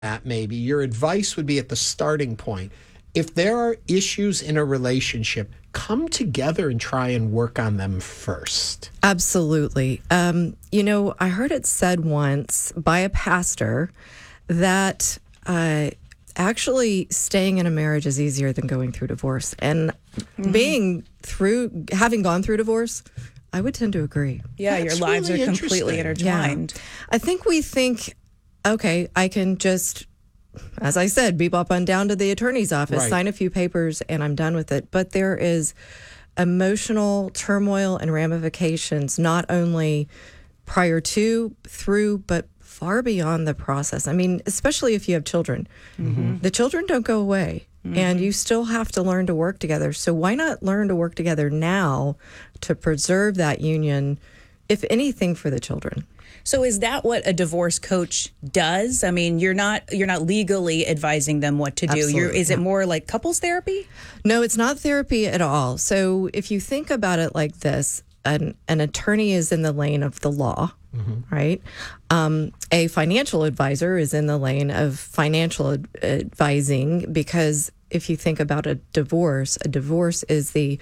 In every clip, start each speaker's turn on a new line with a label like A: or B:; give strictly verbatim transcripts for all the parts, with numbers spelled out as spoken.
A: that, maybe your advice would be at the starting point. If there are issues in a relationship, come together and try and work on them first.
B: Absolutely. Um, you know, I heard it said once by a pastor that uh, actually staying in a marriage is easier than going through divorce. And mm-hmm. being through, having gone through divorce, I would tend to agree.
C: Yeah,
A: That's
C: your lives
A: really
C: are completely intertwined.
B: Yeah. I think we think, okay, I can just, as I said, bebop on down to the attorney's office,
A: Right.
B: sign a few papers, and I'm done with it. But there is emotional turmoil and ramifications, not only prior to, through, but far beyond the process. I mean, especially if you have children. Mm-hmm. The children don't go away, mm-hmm. and you still have to learn to work together. So why not learn to work together now to preserve that union, if anything, for the children?
C: So is that what a divorce coach does? I mean, you're not you're not legally advising them what to do.
B: Absolutely
C: You're, is it
B: not.
C: more like couples therapy?
B: No, it's not therapy at all. So if you think about it like this, an, an attorney is in the lane of the law, mm-hmm. right? Um, a financial advisor is in the lane of financial ad- advising, because if you think about a divorce, a divorce is the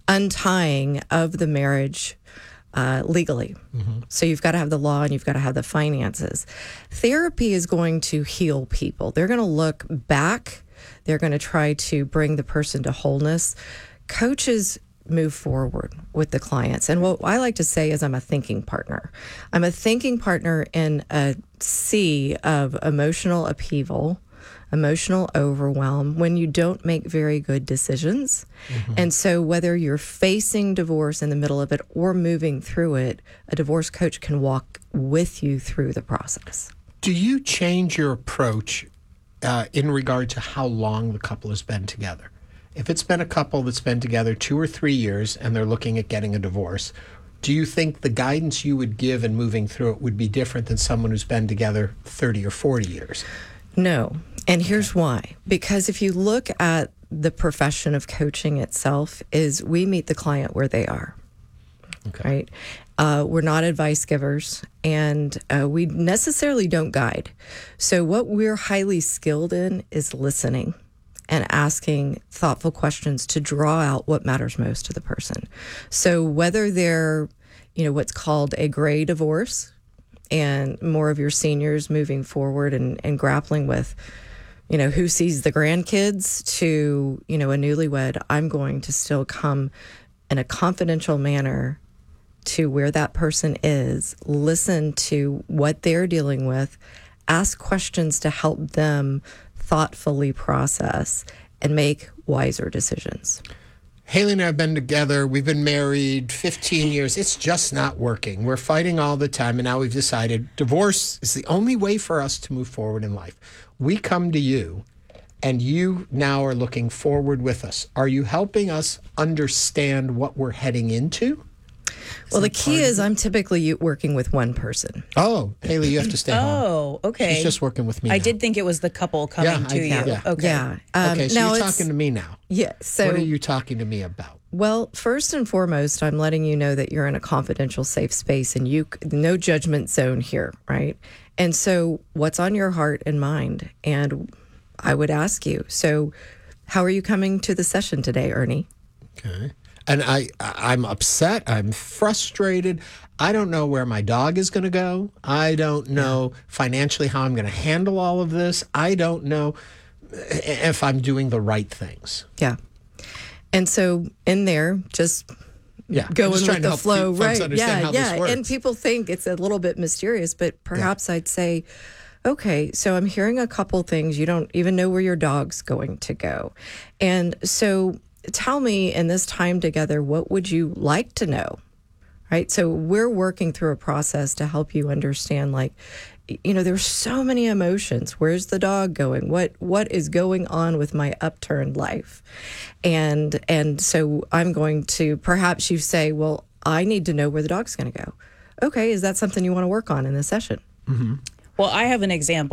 B: untying of the marriage Uh, legally. Mm-hmm. So you've got to have the law and you've got to have the finances. Therapy is going to heal people. They're going to look back. They're going to try to bring the person to wholeness. Coaches move forward with the clients. And what I like to say is I'm a thinking partner. I'm a thinking partner in a sea of emotional upheaval, emotional overwhelm, when you don't make very good decisions. Mm-hmm. And so whether you're facing divorce in the middle of it or moving through it, a divorce coach can walk with you through the process.
A: Do you change your approach uh, in regard to how long the couple has been together? If it's been a couple that's been together two or three years and they're looking at getting a divorce, do you think the guidance you would give in moving through it would be different than someone who's been together thirty or forty years?
B: No. And here's why. Because if you look at the profession of coaching itself, is we meet the client where they are, okay. right? Uh, we're not advice givers, and uh, we necessarily don't guide. So what we're highly skilled in is listening and asking thoughtful questions to draw out what matters most to the person. So whether they're, you know, what's called a gray divorce, and more of your seniors moving forward and, and grappling with, you know, who sees the grandkids, to, you know, a newlywed, I'm going to still come in a confidential manner to where that person is, listen to what they're dealing with, ask questions to help them thoughtfully process and make wiser decisions.
A: Haley and I have been together. We've been married fifteen years. It's just not working. We're fighting all the time, and now we've decided divorce is the only way for us to move forward in life. We come to you, and you now are looking forward with us. Are you helping us understand what we're heading into? Is
B: well, the key is I'm typically working with one person.
A: Oh, Haley, you have to stay
C: oh,
A: home.
C: Oh, okay.
A: She's just working with me
C: I
A: now.
C: did think it was the couple coming
A: Yeah,
C: to
A: I-
C: you.
A: yeah.
C: Okay.
B: Yeah. Um,
A: okay, so
B: now
A: you're
B: it's-
A: talking to me now.
B: Yeah. So
A: What are you talking to me about?
B: Well, first and foremost, I'm letting you know that you're in a confidential, safe space, and you no judgment zone here, right? And so what's on your heart and mind? And I would ask you, so how are you coming to the session today, Ernie?
A: Okay. And I, I'm upset. I'm frustrated. I don't know where my dog is going to go. I don't know yeah. financially how I'm going to handle all of this. I don't know if I'm doing the right things.
B: Yeah. And so in there, just
A: yeah,
B: going
A: just
B: with the flow, right? Yeah, yeah.
A: And
B: and people think it's a little bit mysterious, but perhaps yeah. I'd say, okay, so I'm hearing a couple things. You don't even know where your dog's going to go. And so tell me, in this time together, what would you like to know? Right? So we're working through a process to help you understand, like, you know, there's so many emotions. Where's the dog going? What what is going on with my upturned life? And and so I'm going to, perhaps you say, well, I need to know where the dog's going to go. Okay, is that something you want to work on in this session?
A: Mm-hmm.
C: Well, I have an example.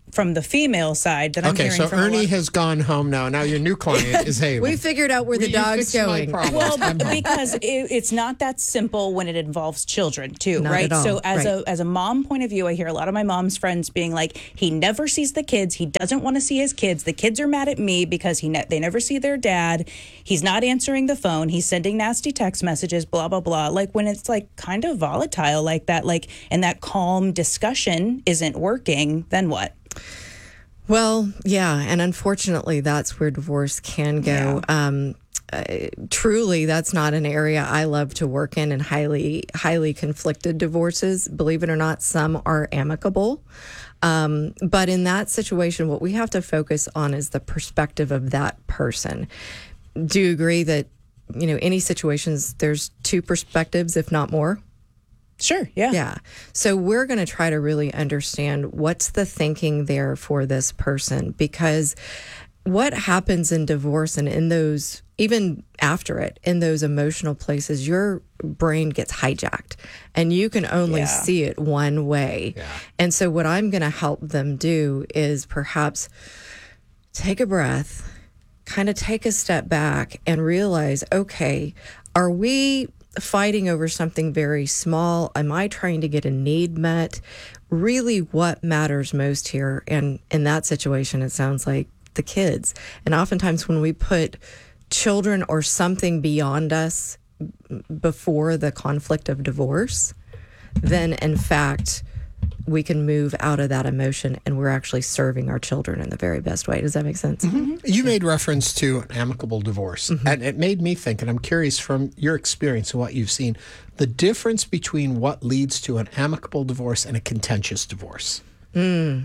C: from the female side that I'm
A: Okay,
C: hearing
A: so
C: from a
A: Ernie
C: lot-
A: has gone home now. Now your new client is Haley.
B: We figured out where the
A: You
B: dog's
A: fixed my
B: going.
A: problems.
C: Well,
A: I'm home.
C: because it, it's not that simple when it involves children, too,
B: Not
C: right?
B: at all.
C: So, as
B: Right.
C: a as a mom point of view, I hear a lot of my mom's friends being like, "He never sees the kids. He doesn't want to see his kids. The kids are mad at me because he ne- they never see their dad. He's not answering the phone. He's sending nasty text messages. Blah blah blah." Like when it's like kind of volatile like that, like and that calm discussion isn't working, then what?
B: Well, yeah, and unfortunately, that's where divorce can go. Um, uh, truly, that's not an area I love to work in, and highly, highly conflicted divorces. Believe it or not, some are amicable. Um, but in that situation, what we have to focus on is the perspective of that person. Do you agree that, you know, any situations, there's two perspectives, if not more?
C: Sure, yeah.
B: Yeah. So we're going to try to really understand what's the thinking there for this person, because what happens in divorce and in those, even after it, in those emotional places, your brain gets hijacked and you can only
C: Yeah.
B: see it one way.
A: Yeah.
B: And so what I'm going to help them do is perhaps take a breath, kind of take a step back and realize, okay, are we fighting over something very small? Am I trying to get a need met? Really, what matters most here? And in that situation, it sounds like the kids. And oftentimes when we put children or something beyond us before the conflict of divorce, then in fact, we can move out of that emotion and we're actually serving our children in the very best way. Does that make sense?
A: You made reference to an amicable divorce, and it made me think, and I'm curious from your experience and what you've seen, the difference between what leads to an amicable divorce and a contentious divorce. And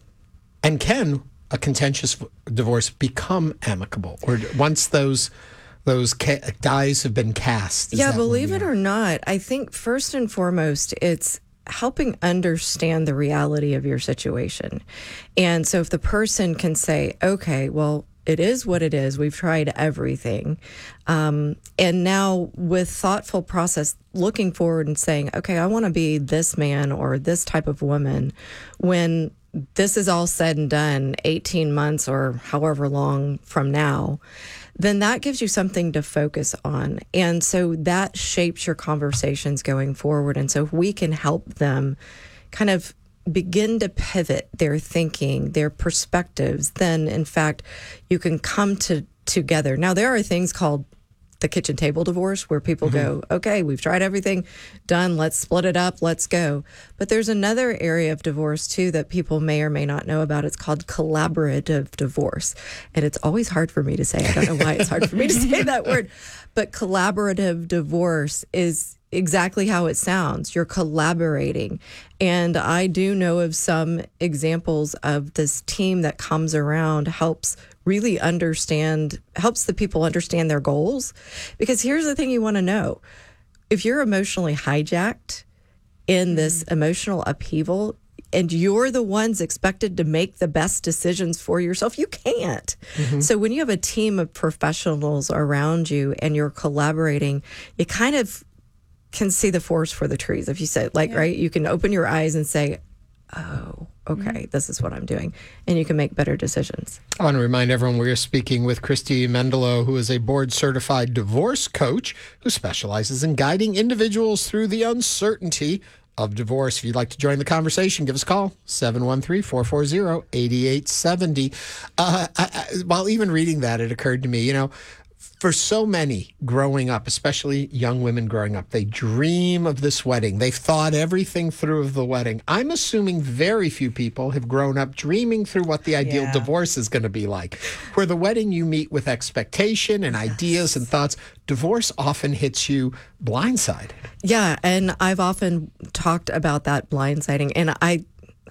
A: can a contentious v- divorce become amicable, or once those those ca- dies have been cast? is
B: Yeah,
A: that when
B: believe
A: we
B: it
A: are-
B: or not, I think first and foremost, it's helping understand the reality of your situation. And so if the person can say, okay, well, it is what it is. We've tried everything. Um, and now with thoughtful process, looking forward and saying, okay, I want to be this man or this type of woman when this is all said and done, eighteen months or however long from now, then that gives you something to focus on. And so that shapes your conversations going forward. And so if we can help them kind of begin to pivot their thinking, their perspectives, then in fact, you can come to together. Now, there are things called the kitchen table divorce where people go, okay, we've tried everything, done, let's split it up, let's go. But there's another area of divorce too that people may or may not know about. It's called collaborative divorce. And it's always hard for me to say. I don't know why it's hard for me to say that word. But collaborative divorce is exactly how it sounds. You're collaborating. And I do know of some examples of this team that comes around, helps really understand, helps the people understand their goals. Because here's the thing you want to know. If you're emotionally hijacked in this emotional upheaval, and you're the ones expected to make the best decisions for yourself, you can't. So when you have a team of professionals around you and you're collaborating, you kind of can see the forest for the trees. If you say, like, right, you can open your eyes and say, oh, okay, this is what I'm doing. And you can make better decisions.
A: I want to remind everyone we are speaking with Christy Mendelo, who is a board-certified divorce coach who specializes in guiding individuals through the uncertainty of divorce. If you'd like to join the conversation, give us a call, seven one three, four four zero, eight eight seven zero. Uh, I, I, while even reading that, it occurred to me, you know, for so many growing up, especially young women growing up, they dream of this wedding. They've thought everything through of the wedding. I'm assuming very few people have grown up dreaming through what the ideal
C: Yeah.
A: divorce is going to be like. Where the wedding you meet with expectation and ideas and thoughts, divorce often hits you blindsided.
B: Yeah, and I've often talked about that blindsiding. And I,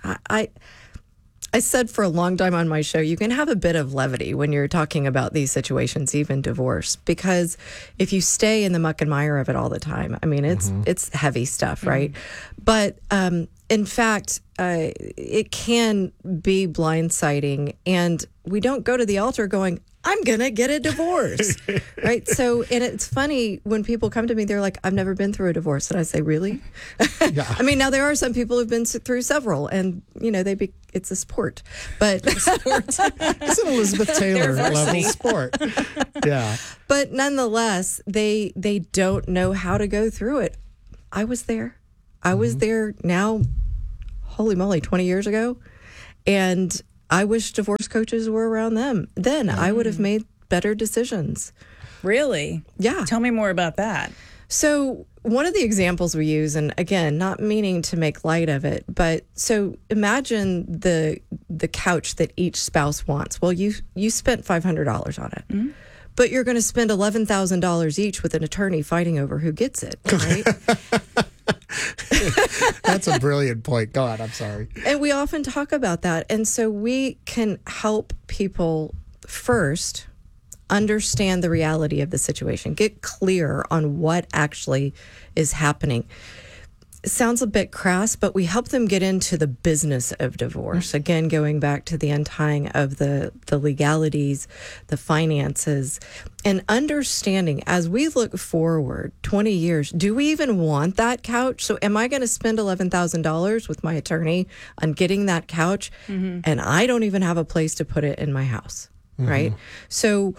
B: I, I said for a long time on my show, you can have a bit of levity when you're talking about these situations, even divorce, because if you stay in the muck and mire of it all the time, I mean, it's it's heavy stuff, right? But um, in fact, uh, it can be blindsiding, and we don't go to the altar going, I'm going to get a divorce, right? So, and it's funny when people come to me, they're like, I've never been through a divorce. And I say, really?
A: Yeah.
B: I mean, now there are some people who've been s- through several, and, you know, they be, it's a sport, but
A: It's an Elizabeth Taylor level sport. Yeah.
B: but nonetheless, they they don't know how to go through it. I was there. I was
A: Mm-hmm.
B: there now, holy moly, twenty years ago. And I wish divorce coaches were around them. Then I would have made better decisions.
C: Really?
B: Yeah.
C: Tell me more about that.
B: So, one of the examples we use, and again, not meaning to make light of it, but so imagine the the couch that each spouse wants. Well, you you spent five hundred dollars on it. Mm-hmm. But you're going to spend eleven thousand dollars each with an attorney fighting over who gets it, right?
A: That's a brilliant point. Go on. I'm sorry.
B: And we often talk about that. And so we can help people first understand the reality of the situation, get clear on what actually is happening. It sounds a bit crass, but we help them get into the business of divorce. Again, going back to the untying of the, the legalities, the finances, and understanding as we look forward twenty years, do we even want that couch? So am I going to spend eleven thousand dollars with my attorney on getting that couch? Mm-hmm. And I don't even have a place to put it in my house, mm-hmm. right? So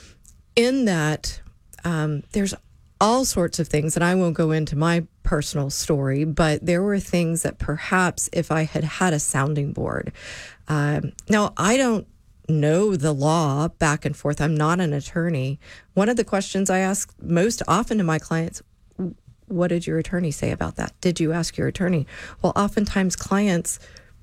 B: in that, um, there's all sorts of things, and I won't go into my personal story, but there were things that perhaps if I had had a sounding board. Um, now, I don't know the law back and forth. I'm not an attorney. One of the questions I ask most often to my clients, what did your attorney say about that? Did you ask your attorney? Well, oftentimes clients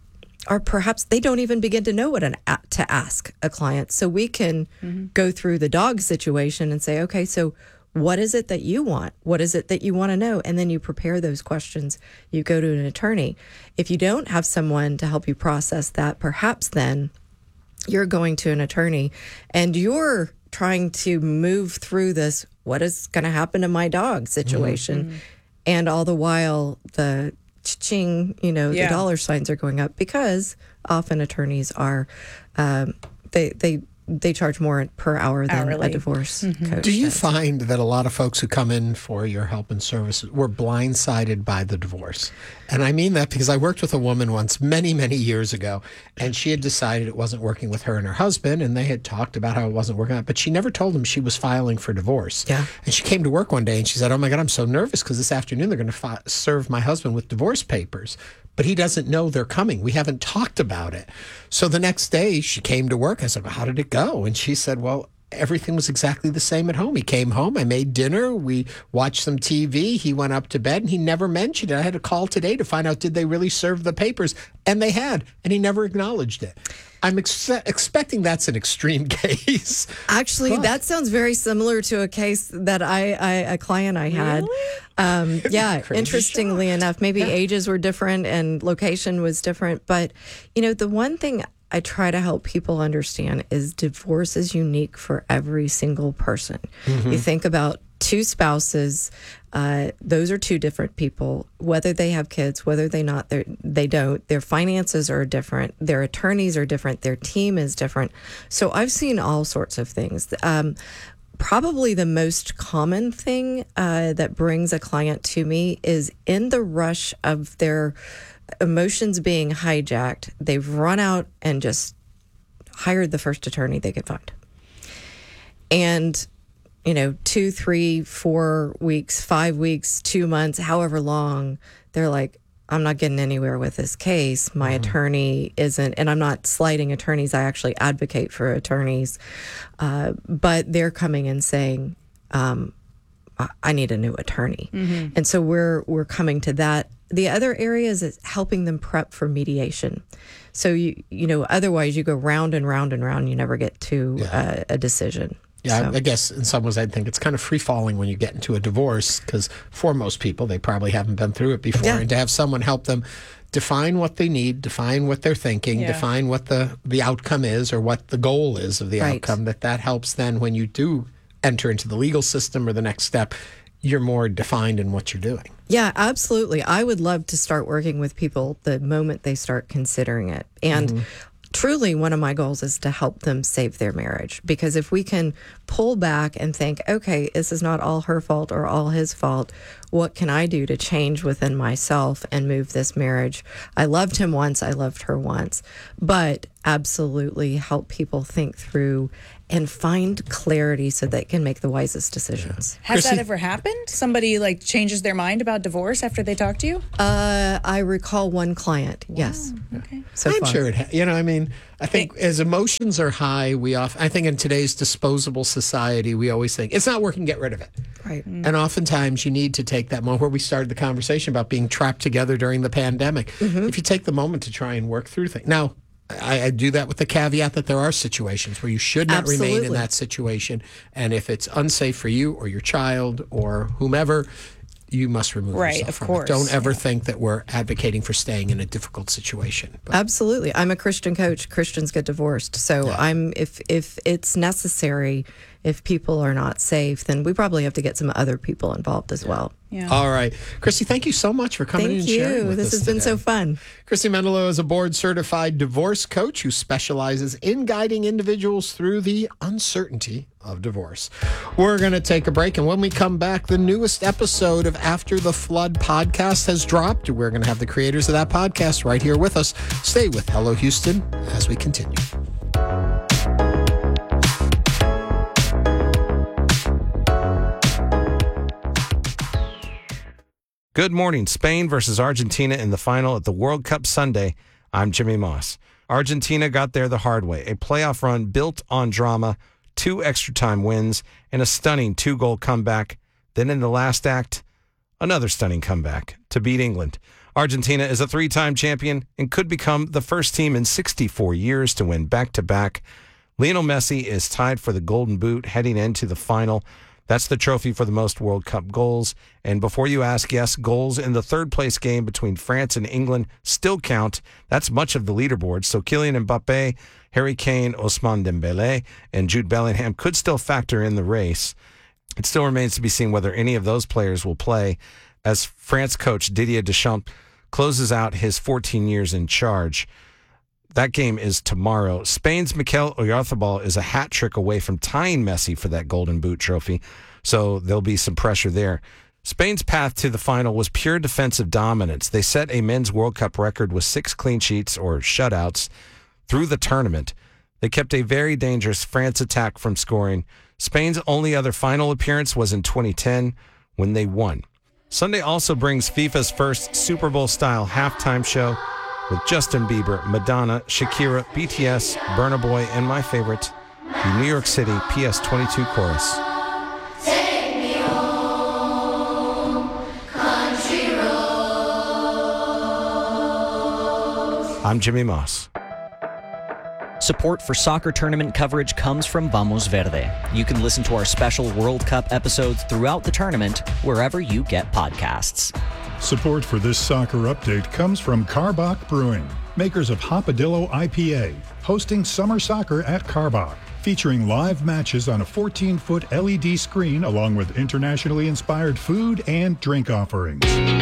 B: are perhaps, they don't even begin to know what an, to ask a client. So we can mm-hmm. go through the dog situation and say, okay, so what is it that you want? What is it that you want to know? And then you prepare those questions. You go to an attorney. If you don't have someone to help you process that, perhaps then you're going to an attorney and you're trying to move through this, what is going to happen to my dog situation? Mm-hmm. And all the while, the ching, you know, yeah. the dollar signs are going up because often attorneys are, um, they, they, they charge more per hour than Hourly. a divorce mm-hmm. coach.
A: Do you
B: does.
A: find that a lot of folks who come in for your help and services were blindsided by the divorce? And I mean that because I worked with a woman once many, many years ago, and she had decided it wasn't working with her and her husband, and they had talked about how it wasn't working out, but she never told them she was filing for divorce.
B: Yeah.
A: And she came to work one day and she said, oh my God, I'm so nervous because this afternoon they're going to fi- serve my husband with divorce papers. But he doesn't know they're coming. We haven't talked about it. So the next day she came to work. I said, well, how did it go? And she said, well, everything was exactly the same at home. He came home. I made dinner. We watched some T V. He went up to bed and he never mentioned it. I had to call today to find out, did they really serve the papers? And they had, and he never acknowledged it. I'm ex- expecting that's an extreme case.
B: Actually,
A: but.
B: that sounds very similar to a case that I, I a client I had.
C: Really?
B: Um, yeah,
A: Crazy
B: interestingly
A: shocked.
B: enough, maybe
A: Yeah.
B: ages were different and location was different. But, you know, the one thing I try to help people understand is divorce is unique for every single person. Mm-hmm. You think about two spouses, uh, those are two different people, whether they have kids, whether they not, they don't, their finances are different, their attorneys are different, their team is different. So I've seen all sorts of things. Um, probably the most common thing uh, that brings a client to me is in the rush of their emotions being hijacked, they've run out and just hired the first attorney they could find. And you know, two, three, four weeks, five weeks, two months, however long, they're like, I'm not getting anywhere with this case. My mm-hmm. attorney isn't, and I'm not slighting attorneys. I actually advocate for attorneys. Uh, but they're coming and saying, um, I, I need a new attorney. Mm-hmm. And so we're we're coming to that. The other areas is helping them prep for mediation. So, you you know, otherwise you go round and round and round. You never get to yeah. uh, a decision.
A: Yeah,
B: so.
A: I guess in some ways I think it's kind of free-falling when you get into a divorce because for most people, they probably haven't been through it before.
B: Yeah.
A: And to have someone help them define what they need, define what they're thinking,
C: yeah.
A: define what the, the outcome is or what the goal is of the
B: right.
A: outcome, that that helps then when you do enter into the legal system or the next step, you're more defined in what you're doing.
B: Yeah, absolutely. I would love to start working with people the moment they start considering it. And mm-hmm. truly, one of my goals is to help them save their marriage. Because if we can pull back and think, okay, this is not all her fault or all his fault, what can I do to change within myself and move this marriage? I loved him once, I loved her once, but absolutely help people think through and find clarity so they can make the wisest decisions.
C: Has
A: Chrissy?
C: that ever happened? Somebody like changes their mind about divorce after they talk to you?
B: Uh, I recall one client, yes.
C: Okay.
B: So
A: I'm
B: far.
A: sure it, ha- you know, I mean, I think as emotions are high, we often, I think in today's disposable society, we always think it's not working, get rid of it.
B: Right.
A: And oftentimes you need to take that moment where we started the conversation about being trapped together during the pandemic. Mm-hmm. If you take the moment to try and work through things. Now, I, I do that with the caveat that there are situations where you should not
B: Absolutely.
A: remain in that situation. And if it's unsafe for you or your child or whomever, you must remove
C: Right,
A: yourself
C: of
A: from
C: course.
A: it. Don't ever think that we're advocating for staying in a difficult situation. But
B: Absolutely. I'm a Christian coach. Christians get divorced. So
A: Yeah.
B: I'm if if it's necessary, if people are not safe, then we probably have to get some other people involved as well.
C: Yeah.
A: all right. Chrissy, thank you so much for coming in
B: Thank
A: and sharing
B: you.
A: with
B: This
A: us
B: has been
A: today.
B: so fun.
A: Chrissy Mendelow is a board-certified divorce coach who specializes in guiding individuals through the uncertainty of divorce. We're going to take a break, and when we come back, the newest episode of After the Flood podcast has dropped. We're going to have the creators of that podcast right here with us. Stay with Hello Houston as we continue.
D: Good morning. Spain versus Argentina in the final at the World Cup Sunday. I'm Jimmy Moss. Argentina got there the hard way. A playoff run built on drama, two extra time wins, and a stunning two-goal comeback. Then in the last act, another stunning comeback to beat England. Argentina is a three-time champion and could become the first team in sixty-four years to win back-to-back. Lionel Messi is tied for the Golden Boot heading into the final. That's the trophy for the most World Cup goals. And before you ask, yes, goals in the third-place game between France and England still count. That's much of the leaderboard. So Kylian Mbappe, Harry Kane, Ousmane Dembele, and Jude Bellingham could still factor in the race. It still remains to be seen whether any of those players will play as France coach Didier Deschamps closes out his fourteen years in charge. That game is tomorrow. Spain's Mikel Oyarzabal is a hat trick away from tying Messi for that Golden Boot trophy, so there'll be some pressure there. Spain's path to the final was pure defensive dominance. They set a men's World Cup record with six clean sheets or shutouts through the tournament. They kept a very dangerous France attack from scoring. Spain's only other final appearance was in twenty ten when they won. Sunday also brings FIFA's first Super Bowl-style halftime show with Justin Bieber, Madonna, Shakira, B T S, Burna Boy, and my favorite, the New York City P S twenty-two chorus.
E: Take me home, country roads.
D: I'm Jimmy Moss.
F: Support for soccer tournament coverage comes from Vamos Verde. You can listen to our special World Cup episodes throughout the tournament, wherever you get podcasts.
G: Support for this soccer update comes from Karbach Brewing, makers of Hopadillo I P A, hosting summer soccer at Karbach, featuring live matches on a fourteen-foot L E D screen along with internationally inspired food and drink offerings.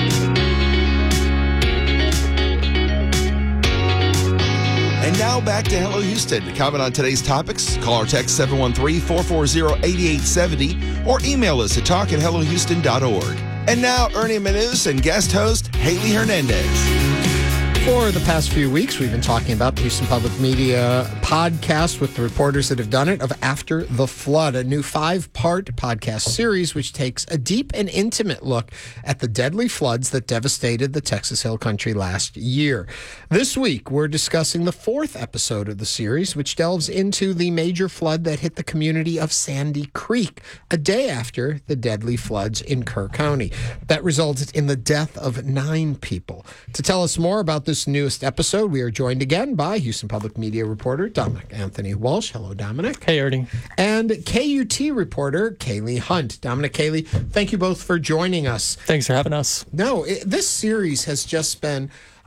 H: And now back to Hello Houston. To comment on today's topics, call or text seven one three, four four zero, eight eight seven zero or email us at talk at hello houston dot org. And now, Ernie Manus and guest host Haley Hernandez.
A: For the past few weeks, we've been talking about the Houston Public Media podcast with the reporters that have done it of After the Flood, a new five-part podcast series which takes a deep and intimate look at the deadly floods that devastated the Texas Hill Country last year. This week, we're discussing the fourth episode of the series, which delves into the major flood that hit the community of Sandy Creek, a day after the deadly floods in Kerr County. That resulted in the death of nine people. To tell us more about this newest episode, we are joined again by Houston Public Media reporter Dominic Anthony Walsh. Hello, Dominic.
I: Hey, Ernie.
A: And K U T reporter Kaylee Hunt. Dominic, Kaylee, thank you both for joining us.
I: Thanks for having us.
A: No, it, this series has just been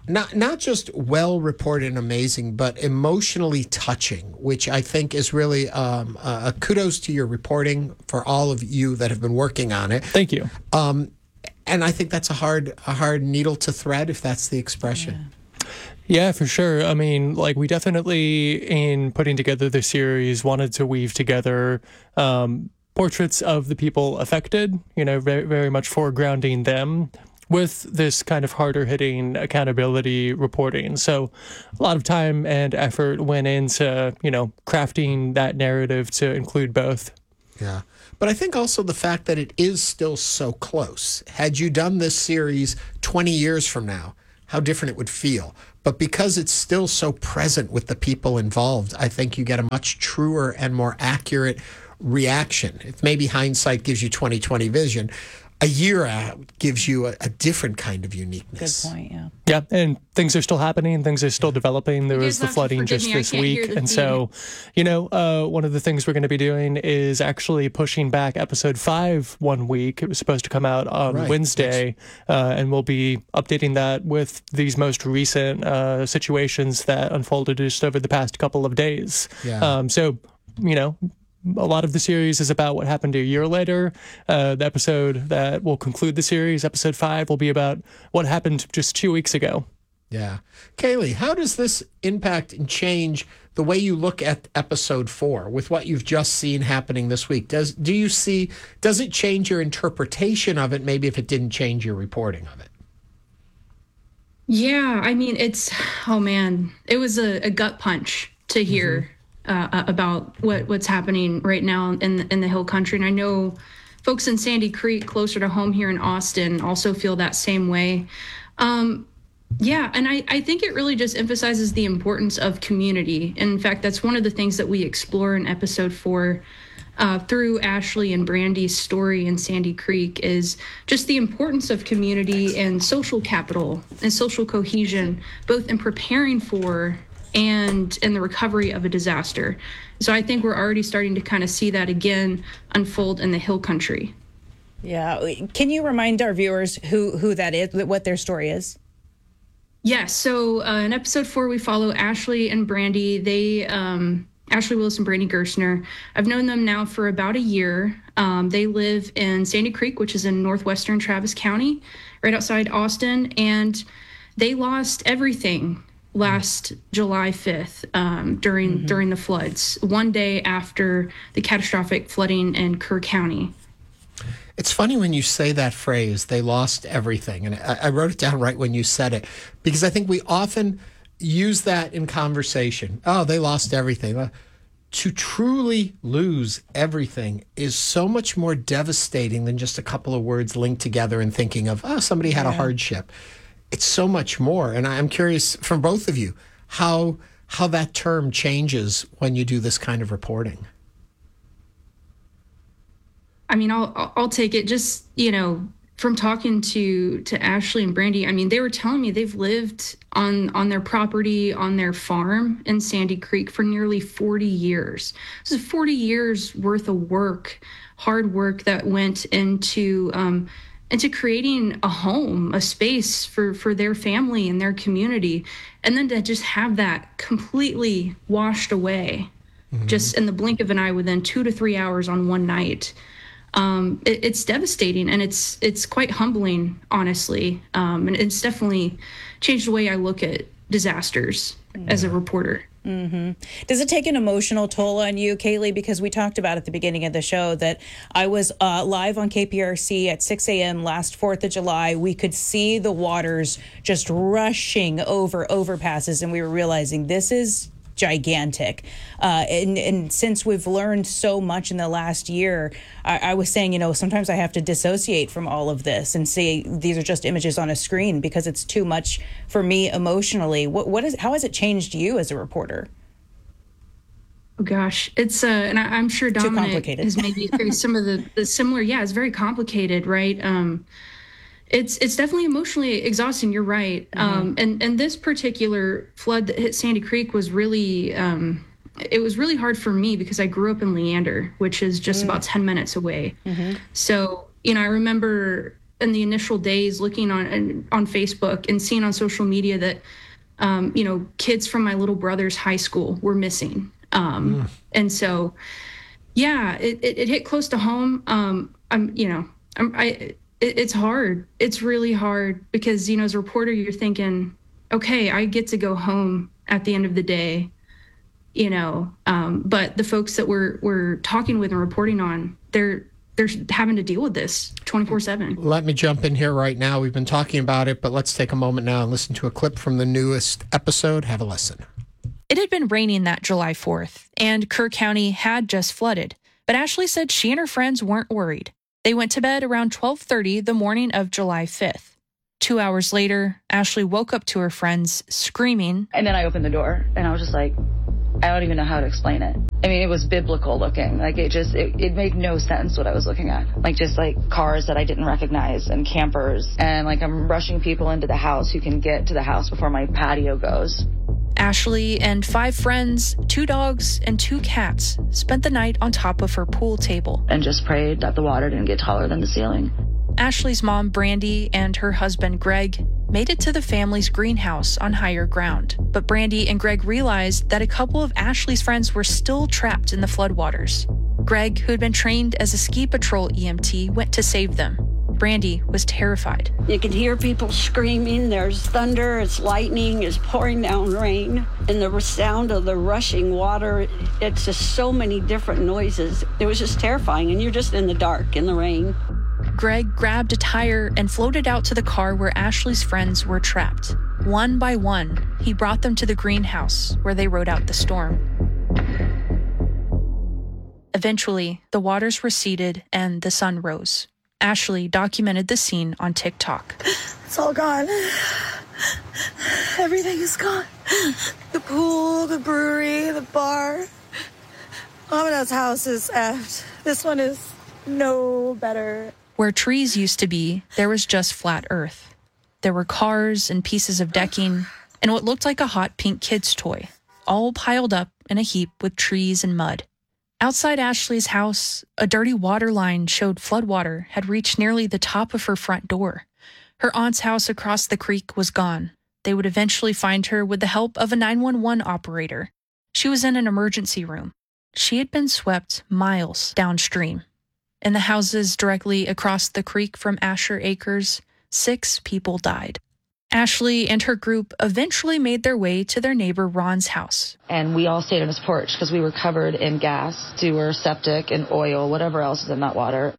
A: Not not just well reported and amazing, but emotionally touching, which I think is really um, a kudos to your reporting for all of you that have been working on it.
I: Thank you.
A: Um, and I think that's a hard a hard needle to thread, if that's the expression.
C: Yeah.
I: Yeah, for sure. I mean, like, we definitely, in putting together the series, wanted to weave together um, portraits of the people affected, you know, very, very much foregrounding them with this kind of harder hitting accountability reporting. So a lot of time and effort went into, you know, crafting that narrative to include both.
A: Yeah. But I think also the fact that it is still so close. Had you done this series twenty years from now, how different it would feel. But because it's still so present with the people involved, I think you get a much truer and more accurate reaction. If maybe hindsight gives you twenty twenty vision, a year out gives you a, a different kind of uniqueness.
C: Good point, yeah.
I: Yeah, and things are still happening. Things are still developing. There
J: You
I: was
J: guys
I: the
J: have to
I: flooding
J: forgive
I: just
J: me, I
I: this
J: can't hear
I: week.
J: the
I: And so, you know, uh, one of the things we're going to be doing is actually pushing back episode five one week. It was supposed to come out on
A: Right.
I: Wednesday, uh, and we'll be updating that with these most recent uh, situations that unfolded just over the past couple of days.
A: Yeah.
I: Um, so, you know, a lot of the series is about what happened a year later. Uh, the episode that will conclude the series, episode five, will be about what happened just two weeks ago.
A: Yeah. Kaylee, how does this impact and change the way you look at episode four with what you've just seen happening this week? Does do you see, does it change your interpretation of it, maybe if it didn't change your reporting of it?
J: Yeah, I mean, it's, oh man, it was a, a gut punch to hear mm-hmm. uh, about what, what's happening right now in, in the Hill Country. And I know folks in Sandy Creek, closer to home here in Austin, also feel that same way. Um, yeah, and I, I think it really just emphasizes the importance of community. And in fact, that's one of the things that we explore in episode four uh, through Ashley and Brandy's story in Sandy Creek is just the importance of community and social capital and social cohesion, both in preparing for and in the recovery of a disaster. So I think we're already starting to kind of see that again unfold in the Hill Country.
C: Yeah. Can you remind our viewers who, who that is, what their story is?
J: Yes. So uh, in episode four, we follow Ashley and Brandy. They, um, Ashley Willis and Brandy Gerstner. I've known them now for about a year. Um, they live in Sandy Creek, which is in northwestern Travis County, right outside Austin. And they lost everything last July fifth um, during mm-hmm. during the floods, one day after the catastrophic flooding in Kerr County.
A: It's funny when you say that phrase, they lost everything. And I, I wrote it down right when you said it, because I think we often use that in conversation. Oh, they lost everything. Uh, to truly lose everything is so much more devastating than just a couple of words linked together and thinking of, oh, somebody had yeah. a hardship. It's so much more. And I'm curious from both of you, how how that term changes when you do this kind of reporting.
J: I mean, I'll I'll take it. Just, you know, from talking to to Ashley and Brandy, I mean, they were telling me they've lived on on their property, on their farm in Sandy Creek for nearly forty years. This is forty years worth of work, hard work that went into um, into creating a home, a space for for their family and their community, and then to just have that completely washed away, mm-hmm. just in the blink of an eye, within two to three hours on one night. Um, it, it's devastating, and it's it's quite humbling, honestly. Um, and it's definitely changed the way I look at disasters yeah. as a reporter.
C: Mm-hmm. Does it take an emotional toll on you, Kaylee? Because we talked about at the beginning of the show that I was uh, live on K P R C at six a.m. last fourth of July. We could see the waters just rushing over overpasses, and we were realizing this is gigantic. Uh, and, and since we've learned so much in the last year, I, I was saying, you know, sometimes I have to dissociate from all of this and see these are just images on a screen because it's too much for me emotionally. What, what is, how has it changed you as a reporter?
J: Oh gosh, it's uh, and I, I'm sure Dominic has maybe faced some of the, the similar. Yeah, it's very complicated, right? Um, It's it's definitely emotionally exhausting. You're right. Mm-hmm. Um, and and this particular flood that hit Sandy Creek was really um, it was really hard for me because I grew up in Leander, which is just mm. about ten minutes away. Mm-hmm. So you know, I remember in the initial days looking on on Facebook and seeing on social media that, um, you know, kids from my little brother's high school were missing. Um, mm. And so, yeah, it, it, it hit close to home. Um, I'm, you know, I'm, I, it, it's hard. It's really hard because, you know, as a reporter, you're thinking, okay, I get to go home at the end of the day, you know, um, but the folks that we're, we're talking with and reporting on, they're, they're having to deal with this twenty-four seven.
A: Let me jump in here right now. We've been talking about it, but let's take a moment now and listen to a clip from the newest episode. Have a listen.
K: It had been raining that July fourth, and Kerr County had just flooded. But Ashley said she and her friends weren't worried. They went to bed around twelve thirty the morning of July fifth. Two hours later, Ashley woke up to her friends screaming.
L: And then I opened the door, and I was just like, I don't even know how to explain it. I mean, it was biblical looking. Like, it just, it, it made no sense what I was looking at. Like, just like cars that I didn't recognize and campers. And like, I'm rushing people into the house who can get to the house before my patio goes.
K: Ashley and five friends, two dogs, and two cats spent the night on top of her pool table.
L: And just prayed that the water didn't get taller than the ceiling.
K: Ashley's mom, Brandy, and her husband, Greg, made it to the family's greenhouse on higher ground. But Brandy and Greg realized that a couple of Ashley's friends were still trapped in the floodwaters. Greg, who had been trained as a ski patrol E M T, went to save them. Brandy was terrified.
M: You can hear people screaming. There's thunder, it's lightning, it's pouring down rain. And the sound of the rushing water, it's just so many different noises. It was just terrifying, and you're just in the dark, in the rain.
K: Greg grabbed a tire and floated out to the car where Ashley's friends were trapped. One by one, he brought them to the greenhouse where they rode out the storm. Eventually, the waters receded and the sun rose. Ashley documented the scene on TikTok.
N: It's all gone. Everything is gone. The pool, the brewery, the bar. Amina's house is effed. This one is no better.
K: Where trees used to be, there was just flat earth. There were cars and pieces of decking and what looked like a hot pink kid's toy, all piled up in a heap with trees and mud. Outside Ashley's house, a dirty water line showed floodwater had reached nearly the top of her front door. Her aunt's house across the creek was gone. They would eventually find her with the help of a nine one one operator. She was in an emergency room. She had been swept miles downstream. In the houses directly across the creek from Asher Acres, six people died. Ashley and her group eventually made their way to their neighbor Ron's house.
L: And we all stayed on his porch because we were covered in gas, sewer, septic, and oil, whatever else is in that water.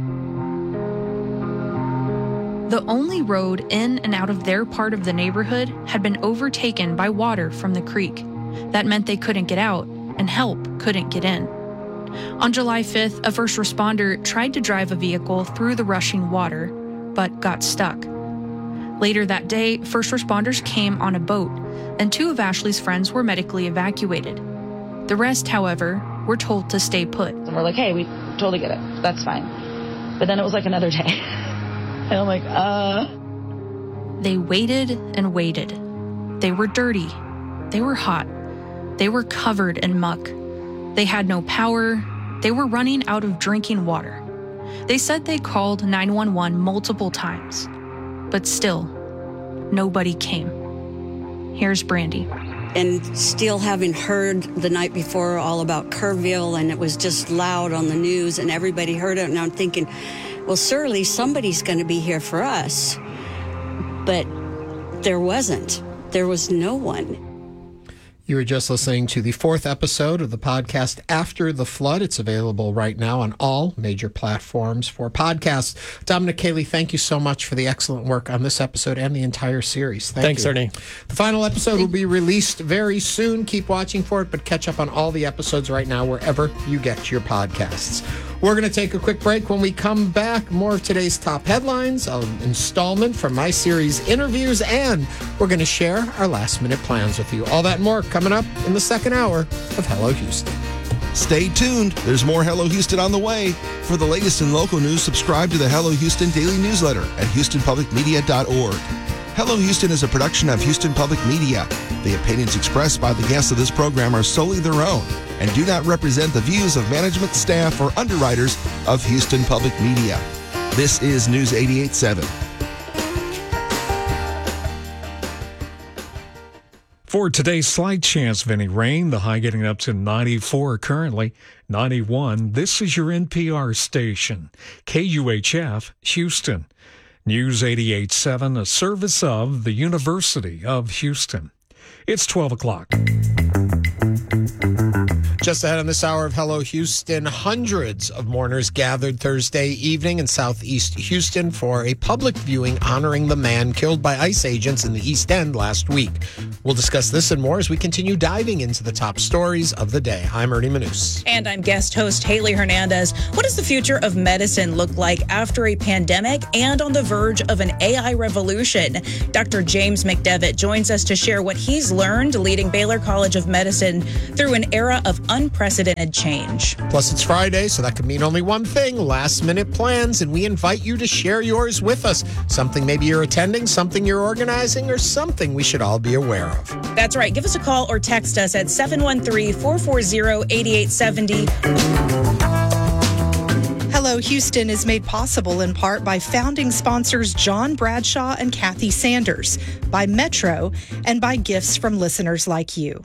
K: The only road in and out of their part of the neighborhood had been overtaken by water from the creek. That meant they couldn't get out, and help couldn't get in. On July fifth, a first responder tried to drive a vehicle through the rushing water, but got stuck. Later that day, first responders came on a boat, and two of Ashley's friends were medically evacuated. The rest, however, were told to stay put.
L: And we're like, hey, we totally get it. That's fine. But then it was like another day. And I'm like, uh...
K: They waited and waited. They were dirty. They were hot. They were covered in muck. They had no power. They were running out of drinking water. They said they called nine one one multiple times, but still, nobody came. Here's Brandy.
M: And still having heard the night before all about Kerrville, and it was just loud on the news, and everybody heard it, and I'm thinking, well, surely somebody's going to be here for us. But there wasn't. There was no one.
A: You were just listening to the fourth episode of the podcast After the Flood. It's available right now on all major platforms for podcasts. Dominic Cayley, thank you so much for the excellent work on this episode and the entire series. Thank
I: Thanks,
A: you.
I: Ernie.
A: The final episode will be released very soon. Keep watching for it, but catch up on all the episodes right now wherever you get your podcasts. We're going to take a quick break. When we come back, more of today's top headlines, an installment from my series Interviews, and we're going to share our last-minute plans with you. All that and more coming up in the second hour of Hello Houston.
H: Stay tuned. There's more Hello Houston on the way. For the latest in local news, subscribe to the Hello Houston daily newsletter at houston public media dot org. Hello Houston is a production of Houston Public Media. The opinions expressed by the guests of this program are solely their own and do not represent the views of management, staff, or underwriters of Houston Public Media. This is News eighty-eight point seven.
O: For today's slight chance of any rain, the high getting up to ninety-four currently, ninety-one. This is your N P R station, K U H F, Houston. News eighty-eight point seven, a service of the University of Houston. It's twelve o'clock.
A: Just ahead on this hour of Hello Houston, hundreds of mourners gathered Thursday evening in southeast Houston for a public viewing honoring the man killed by ICE agents in the East End last week. We'll discuss this and more as we continue diving into the top stories of the day. I'm Ernie Manous.
C: And I'm guest host Haley Hernandez. What does the future of medicine look like after a pandemic and on the verge of an A I revolution? Doctor James McDevitt joins us to share what he's learned leading Baylor College of Medicine through an era of unprecedented change.
A: Plus, it's Friday, so that could mean only one thing, last-minute plans, and we invite you to share yours with us. Something maybe you're attending, something you're organizing, or something we should all be aware of.
C: That's right. Give us a call or text us at seven one three, four four zero, eight eight seven zero.
P: Hello Houston is made possible in part by founding sponsors John Bradshaw and Kathy Sanders, by Metro, and by gifts from listeners like you.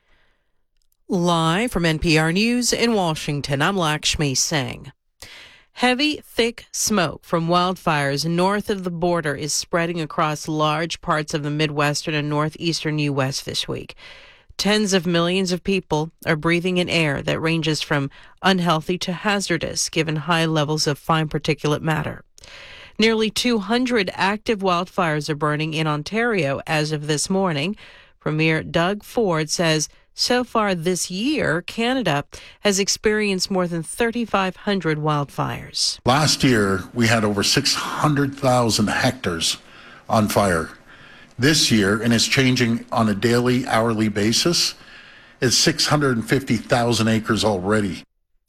Q: Live from N P R News in Washington, I'm Lakshmi Singh. Heavy, thick smoke from wildfires north of the border is spreading across large parts of the Midwestern and northeastern U S this week. Tens of millions of people are breathing in air that ranges from unhealthy to hazardous, given high levels of fine particulate matter. Nearly two hundred active wildfires are burning in Ontario as of this morning. Premier Doug Ford says so far this year, Canada has experienced more than thirty-five hundred wildfires.
R: Last year, we had over six hundred thousand hectares on fire. This year, and it's changing on a daily, hourly basis, it's six hundred fifty thousand acres already.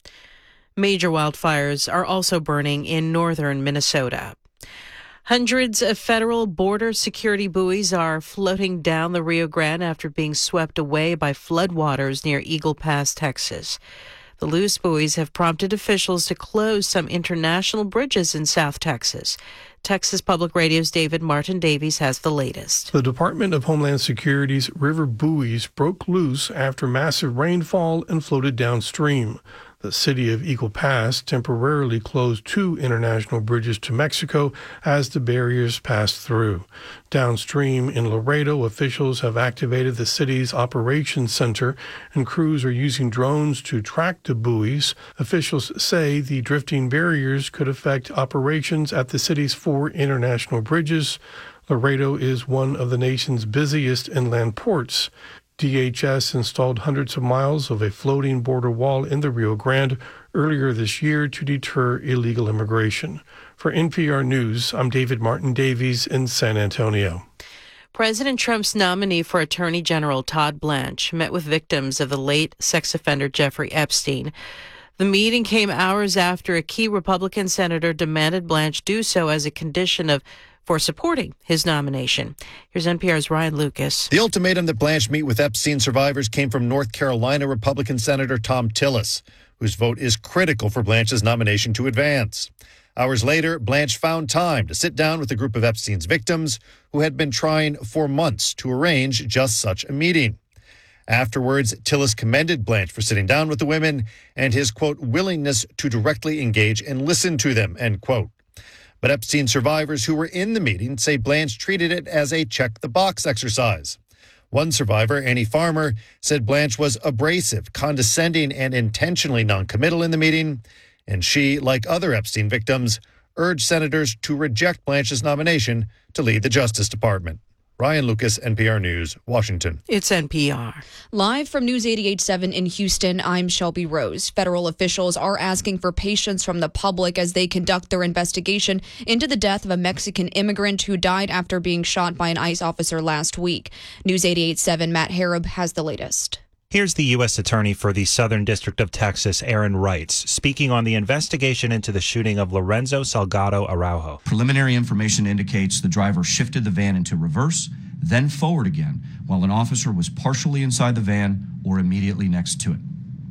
Q: Major wildfires are also burning in northern Minnesota. Hundreds of federal border security buoys are floating down the Rio Grande after being swept away by floodwaters near Eagle Pass, Texas. The loose buoys have prompted officials to close some international bridges in South Texas. Texas Public Radio's David Martin Davies has the latest.
S: The Department of Homeland Security's river buoys broke loose after massive rainfall and floated downstream. The city of Eagle Pass temporarily closed two international bridges to Mexico as the barriers passed through. Downstream in Laredo, officials have activated the city's operations center, and crews are using drones to track the buoys. Officials say the drifting barriers could affect operations at the city's four international bridges. Laredo is one of the nation's busiest inland ports. D H S installed hundreds of miles of a floating border wall in the Rio Grande earlier this year to deter illegal immigration. For N P R News, I'm David Martin Davies in San Antonio.
Q: President Trump's nominee for Attorney General Todd Blanche met with victims of the late sex offender Jeffrey Epstein. The meeting came hours after a key Republican senator demanded Blanche do so as a condition of for supporting his nomination. Here's N P R's Ryan Lucas.
T: The ultimatum that Blanche meet with Epstein survivors came from North Carolina Republican Senator Tom Tillis, whose vote is critical for Blanche's nomination to advance. Hours later, Blanche found time to sit down with a group of Epstein's victims who had been trying for months to arrange just such a meeting. Afterwards, Tillis commended Blanche for sitting down with the women and his, quote, willingness to directly engage and listen to them, end quote. But Epstein survivors who were in the meeting say Blanche treated it as a check-the-box exercise. One survivor, Annie Farmer, said Blanche was abrasive, condescending, and intentionally noncommittal in the meeting, and she, like other Epstein victims, urged senators to reject Blanche's nomination to lead the Justice Department. Ryan Lucas, N P R News, Washington.
Q: It's N P R.
U: Live from News eighty-eight point seven in Houston, I'm Shelby Rose. Federal officials are asking for patience from the public as they conduct their investigation into the death of a Mexican immigrant who died after being shot by an ICE officer last week. News eighty-eight point seven Matt Harab has the latest.
V: Here's the U S Attorney for the Southern District of Texas, Aaron Wrights, speaking on the investigation into the shooting of Lorenzo Salgado Araujo.
W: Preliminary information indicates the driver shifted the van into reverse, then forward again, while an officer was partially inside the van or immediately next to it.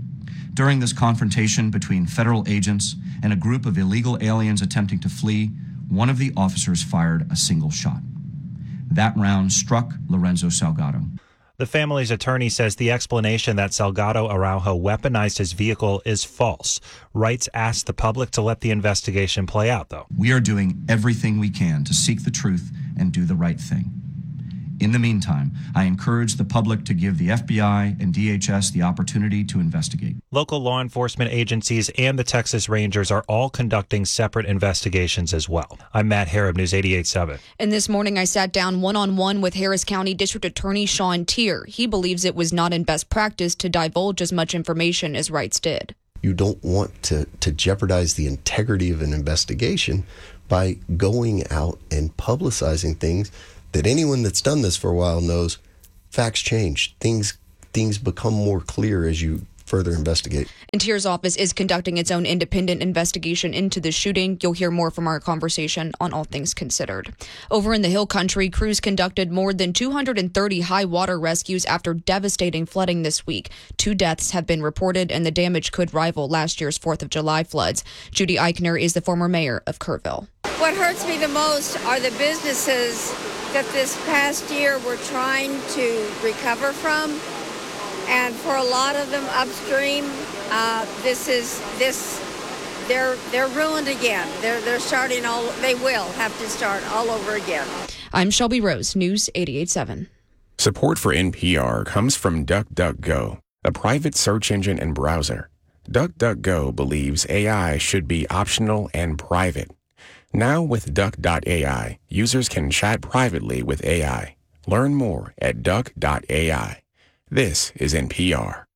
W: During this confrontation between federal agents and a group of illegal aliens attempting to flee, one of the officers fired a single shot. That round struck Lorenzo Salgado.
V: The family's attorney says the explanation that Salgado Araujo weaponized his vehicle is false. Wrights asked the public to let the investigation play out, though.
W: We are doing everything we can to seek the truth and do the right thing. In the meantime, I encourage the public to give the F B I and D H S the opportunity to investigate.
V: Local law enforcement agencies and the Texas Rangers are all conducting separate investigations as well. I'm Matt Harrop, News eighty-eight point seven.
U: And this morning I sat down one-on-one with Harris County District Attorney Sean Tier. He believes it was not in best practice to divulge as much information as Wrights did.
B: You don't want to, to jeopardize the integrity of an investigation by going out and publicizing things that anyone that's done this for a while knows. Facts change. Things things become more clear as you further investigate.
U: And Tier's office is conducting its own independent investigation into the shooting. You'll hear more from our conversation on All Things Considered. Over in the Hill Country, crews conducted more than two hundred thirty high water rescues after devastating flooding this week. Two deaths have been reported, and the damage could rival last year's fourth of July floods. Judy Eichner is the former mayor of Kerrville.
D: What hurts me the most are the businesses that this past year we're trying to recover from, and for a lot of them upstream, uh, this is this they're they're ruined again. They're they're starting all. They will have to start all over again.
U: I'm Shelby Rose, News eighty-eight point seven.
E: Support for N P R comes from DuckDuckGo, a private search engine and browser. DuckDuckGo believes A I should be optional and private. Now with Duck dot A I, users can chat privately with A I. Learn more at Duck dot A I. This is N P R.